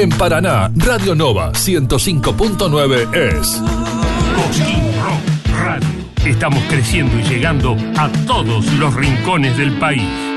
En Paraná, Radio Nova 105.9 es Cosquín Rock Radio. Estamos creciendo y llegando a todos los rincones del país.